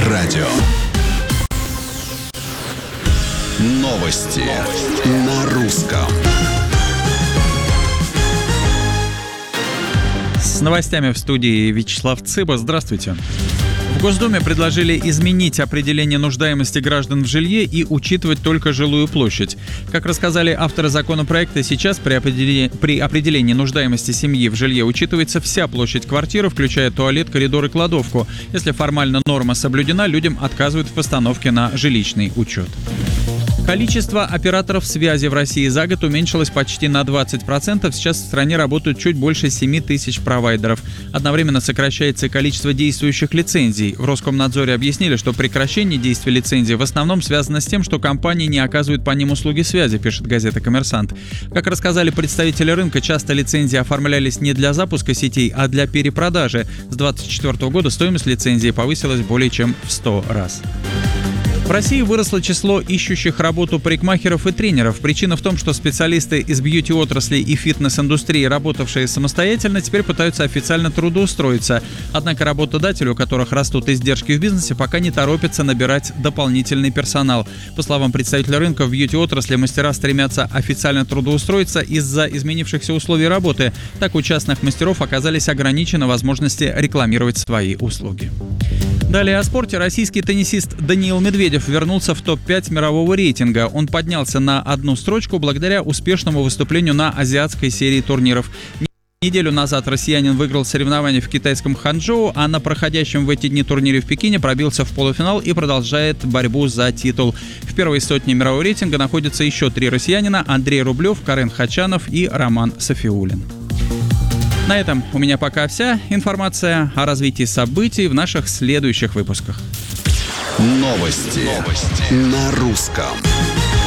радио. Новости на русском. С новостями в студии Вячеслав Цыба. Здравствуйте. В Госдуме предложили изменить определение нуждаемости граждан в жилье и учитывать только жилую площадь. Как рассказали авторы законопроекта, сейчас при определении нуждаемости семьи в жилье учитывается вся площадь квартиры, включая туалет, коридор и кладовку. Если формально норма соблюдена, людям отказывают в постановке на жилищный учет. Количество операторов связи в России за год уменьшилось почти на 20%. Сейчас в стране работают чуть больше 7 тысяч провайдеров. Одновременно сокращается количество действующих лицензий. В Роскомнадзоре объяснили, что прекращение действия лицензий в основном связано с тем, что компании не оказывают по ним услуги связи, пишет газета «Коммерсант». Как рассказали представители рынка, часто лицензии оформлялись не для запуска сетей, а для перепродажи. С 2024 года стоимость лицензии повысилась более чем в 100 раз. В России выросло число ищущих работу парикмахеров и тренеров. Причина в том, что специалисты из бьюти-отрасли и фитнес-индустрии, работавшие самостоятельно, теперь пытаются официально трудоустроиться. Однако работодатели, у которых растут издержки в бизнесе, пока не торопятся набирать дополнительный персонал. По словам представителя рынка, в бьюти-отрасли мастера стремятся официально трудоустроиться из-за изменившихся условий работы. Так у частных мастеров оказались ограничены возможности рекламировать свои услуги. Далее о спорте. Российский теннисист Даниил Медведев вернулся в топ-5 мирового рейтинга. Он поднялся на одну строчку благодаря успешному выступлению на азиатской серии турниров. Неделю назад россиянин выиграл соревнования в китайском Ханчжоу, а на проходящем в эти дни турнире в Пекине пробился в полуфинал и продолжает борьбу за титул. В первой сотне мирового рейтинга находятся еще 3 россиянина: Андрей Рублев, Карен Хачанов и Роман Софиулин. На этом у меня пока вся информация. О развитии событий в наших следующих выпусках. Новости на русском.